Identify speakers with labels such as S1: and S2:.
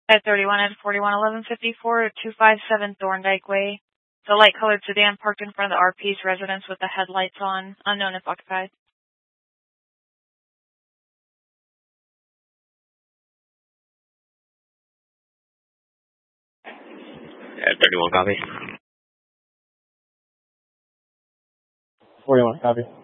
S1: At 31 and 41 1154 257 Thorndike Way. The light-colored sedan parked in front of the RP's residence with the headlights on, unknown if occupied.
S2: At 31, copy.
S3: 41, copy.